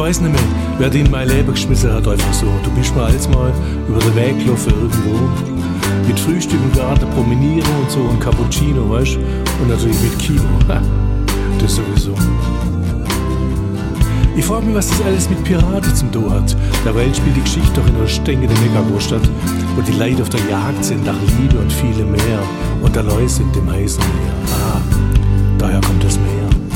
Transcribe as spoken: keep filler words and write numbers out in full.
weiß nicht mehr, wer den in mein Leben geschmissen hat, einfach so. Du bist mal als mal über den Weg gelaufen irgendwo. Mit Frühstück im Garten promenieren und so und Cappuccino, weißt du? Und natürlich mit Kino. Das sowieso. Ich frage mich, was das alles mit Piraten zum tun hat. Derweil spielt die Geschichte doch in einer stinkenden Megagroßstadt, wo die Leute auf der Jagd sind nach Liebe und viele mehr und der Leute sind im heißen Meer. Ah, daher kommt das Meer.